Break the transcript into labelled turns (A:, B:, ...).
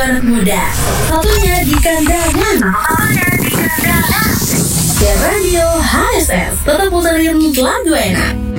A: anak muda. Satunya di kandangan. Ya Radio HSS tetap puterin lagu enak.